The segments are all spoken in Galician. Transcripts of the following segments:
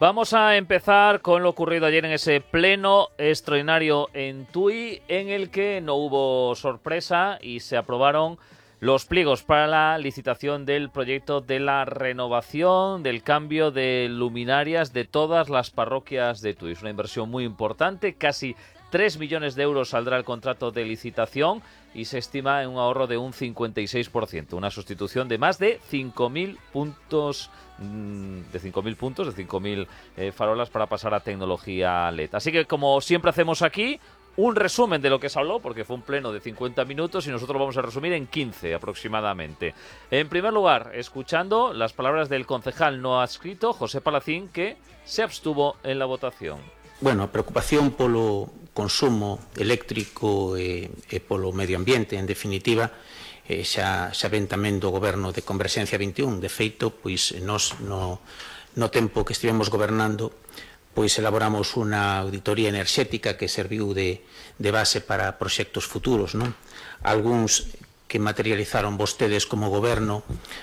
Vamos a empezar con lo ocurrido ayer en ese pleno extraordinario en Tui, en el que no hubo sorpresa y se aprobaron los pliegos para la licitación del proyecto de la renovación, del cambio de luminarias de todas las parroquias de Tui. Es una inversión muy importante, casi 3 millones de euros saldrá el contrato de licitación y se estima en un ahorro de un 56%, una sustitución de más de 5.000 puntos, de 5.000 farolas para pasar a tecnología LED. Así que, como siempre hacemos aquí, un resumen de lo que se habló, porque fue un pleno de 50 minutos y nosotros vamos a resumir en 15 aproximadamente. En primer lugar, escuchando las palabras del concejal no adscrito, José Palacín, que se abstuvo en la votación. Bueno, a preocupación polo consumo eléctrico e polo medio ambiente, en definitiva, xa ven tamén do goberno de Converxencia 21. De feito, pois nós no tempo que estivemos gobernando, pois elaboramos unha auditoría enerxética que serviu de base para proxectos futuros, non? Algúns que materializaron vostedes como goberno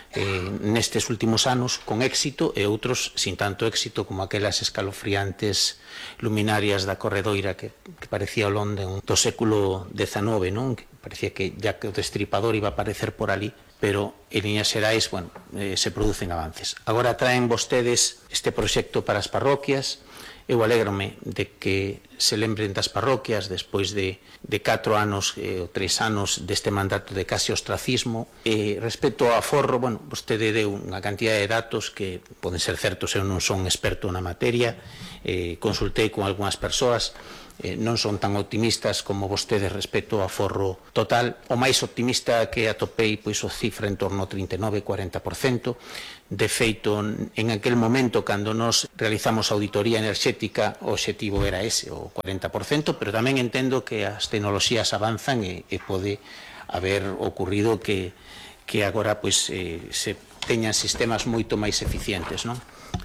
nestes últimos anos con éxito e outros sin tanto éxito, como aquelas escalofriantes luminarias da corredoira que parecía o London do século XIX, non? Que parecía que ya que o destripador iba a aparecer por ali, pero en líneas xerais, bueno, se producen avances. Agora traen vostedes este proxecto para as parroquias. Eu alégrome de que se lembren das parroquias despois de 4 anos ou 3 anos deste mandato de case ostracismo. Respecto ao aforro, bueno, vostede deu unha cantidad de datos que poden ser certos, eu non son experto na materia, consultei con algunhas persoas, non son tan optimistas como vostedes respecto ao aforro total. O máis optimista que atopei, pois o cifra en torno ao 39-40%. De feito, en aquel momento, cando nos realizamos auditoría enerxética, o obxectivo era ese, o 40%, pero tamén entendo que as tecnoloxías avanzan e pode haber ocurrido que agora pois, se teñan sistemas moito máis eficientes, non?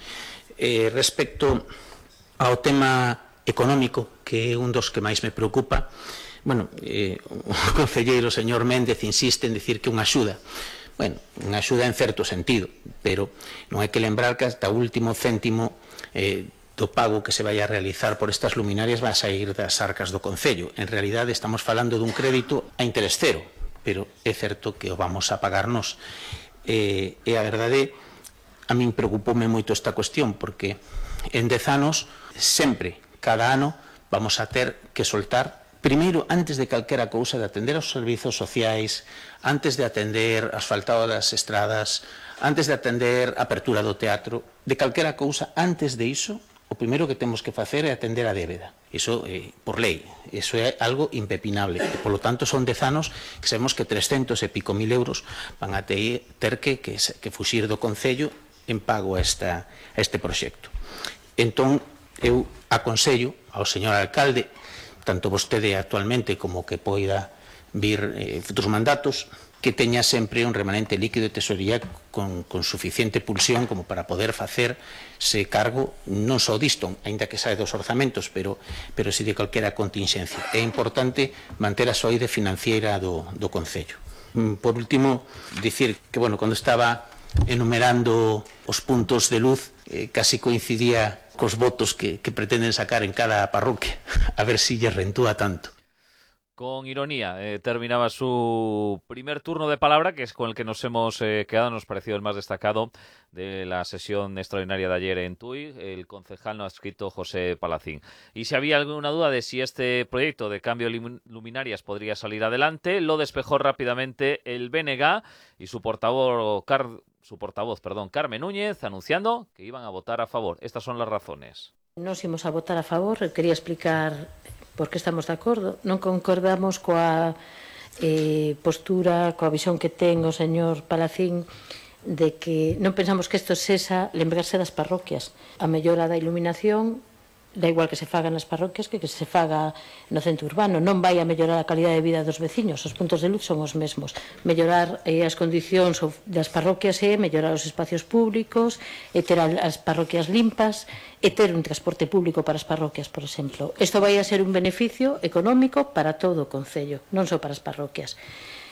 Respecto ao tema económico, que é un dos que máis me preocupa, bueno, o concelleiro señor Méndez insiste en dicir que unha axuda. Bueno, unha axuda en certo sentido, pero non hai que lembrar que hasta o último céntimo do pago que se vai a realizar por estas luminarias vai a sair das arcas do Concello. En realidade estamos falando dun crédito a interés cero, pero é certo que o vamos a pagarnos. E a verdade, a min preocupoume moito esta cuestión, porque en 10 anos, sempre, cada ano, vamos a ter que soltar, primeiro, antes de calquera cousa, de atender aos servizos sociais, antes de atender asfaltado das estradas, antes de atender a apertura do teatro, de calquera cousa, antes de iso, o primeiro que temos que facer é atender a débeda. Iso, por lei, iso é algo impepinable. E, polo tanto, son 10 anos que sabemos que 300 e pico mil euros van a ter que fuxir do Concello en pago a este proxecto. Entón, eu aconsello ao señor alcalde, tanto vostede actualmente como que poida vir futuros mandatos, que teña sempre un remanente líquido de tesorería con suficiente pulsión como para poder facerse cargo non só disto, aínda que sae dos orzamentos, pero si de calquera contingencia. É importante manter a soide financiera do Concello. Por último, dicir que, bueno, cando estaba enumerando os puntos de luz, casi coincidía cos votos que pretenden sacar en cada parroquia, a ver si lle rentúa tanto. Con ironía, terminaba su primer turno de palabra, que es con el que nos hemos quedado, nos pareció el más destacado de la sesión extraordinaria de ayer en Tui, el concejal no adscrito José Palacín. Y si había alguna duda de si este proyecto de cambio de luminarias podría salir adelante, lo despejó rápidamente el BNG y su portavoz Carmen Núñez, anunciando que iban a votar a favor. Estas son las razones. Nos imos a votar a favor, quería explicar por que estamos de acordo. Non concordamos coa postura, coa visión que ten o señor Palacín de que non pensamos que isto sexa lembrarse das parroquias. A mellora da iluminación da igual que se faga nas parroquias que se faga no centro urbano. Non vai a mellorar a calidade de vida dos veciños, os puntos de luz son os mesmos. Mellorar as condicións das parroquias é mellorar os espacios públicos, e ter as parroquias limpas, e ter un transporte público para as parroquias, por exemplo. Isto vai a ser un beneficio económico para todo o Concello, non só para as parroquias.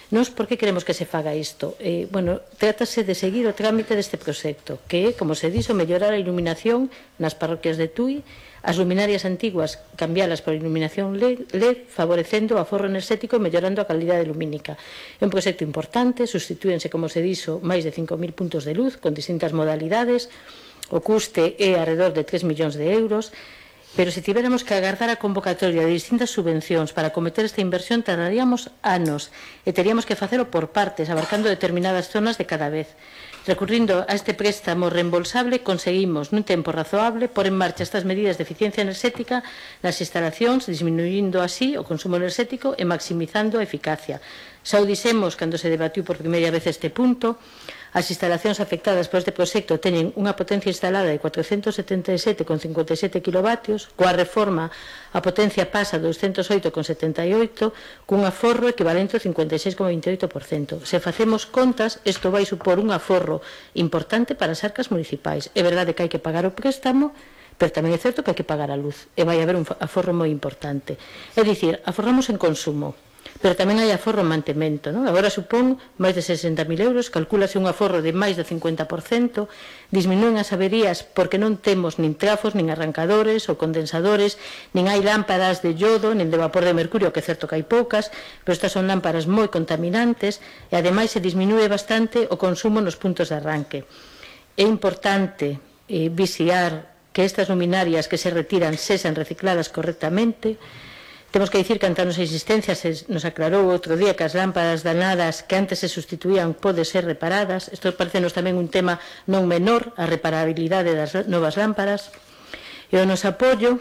Nós, por que queremos que se faga isto? Bueno, trátase de seguir o trámite deste proxecto, que é, como se dixo, mellorar a iluminación nas parroquias de Tui, as luminarias antiguas cambialas por iluminación LED, favorecendo o aforro enerxético e mellorando a calidade lumínica. É un proxecto importante, substitúense, como se dixo, máis de 5.000 puntos de luz con distintas modalidades, o custe é alrededor de 3 millóns de euros, pero se tiveramos que agardar a convocatoria de distintas subvencións para acometer esta inversión tardaríamos anos e teríamos que facelo por partes, abarcando determinadas zonas de cada vez. Recurrindo a este préstamo reembolsable, conseguimos, nun tempo razoable, pôr en marcha estas medidas de eficiencia enerxética nas instalacións, disminuindo así o consumo enerxético e maximizando a eficacia. Xa o dixemos cando se debatiu por primeira vez este punto. As instalacións afectadas por este proxecto teñen unha potencia instalada de 477,57 kW, coa reforma a potencia pasa a 208,78, cun aforro equivalente ao 56,28%. Se facemos contas, isto vai supor un aforro importante para as arcas municipais. É verdade que hai que pagar o préstamo, pero tamén é certo que hai que pagar a luz, e vai haber un aforro moi importante. É dicir, aforramos en consumo, pero tamén hai aforro en mantemento, non? Agora supón máis de 60.000 euros, calcúlase un aforro de máis de 50%, disminúen as averías porque non temos nin trafos, nin arrancadores ou condensadores, nin hai lámparas de iodo, nin de vapor de mercurio, que é certo que hai poucas, pero estas son lámparas moi contaminantes e ademais se disminúe bastante o consumo nos puntos de arranque. É importante vixiar que estas luminarias que se retiran sexan recicladas correctamente. Temos que dicir que ante a nosa existencia se nos aclarou outro día que as lámparas danadas que antes se sustituían poden ser reparadas. Isto parece-nos tamén un tema non menor, a reparabilidade das novas lámparas. E o noso apoio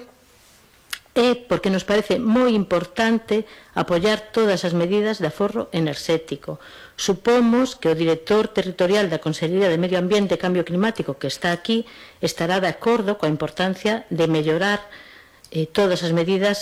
é porque nos parece moi importante apoiar todas as medidas de aforro enerxético. Supomos que o director territorial da Consellería de Medio Ambiente e Cambio Climático, que está aquí, estará de acordo coa importancia de mellorar todas as medidas